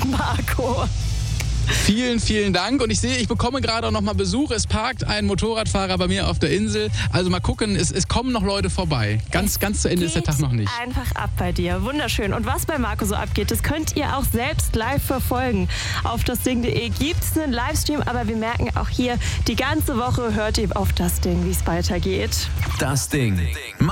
Marco. Vielen, vielen Dank. Und ich sehe, ich bekomme gerade auch noch mal Besuch. Es parkt ein Motorradfahrer bei mir auf der Insel. Also mal gucken, es kommen noch Leute vorbei. Ganz zu Ende ist der Tag noch nicht. Einfach ab bei dir. Wunderschön. Und was bei Marco so abgeht, das könnt ihr auch selbst live verfolgen. Auf dasding.de gibt es einen Livestream, aber wir merken auch hier, die ganze Woche hört ihr auf das Ding, wie es weitergeht. Das Ding.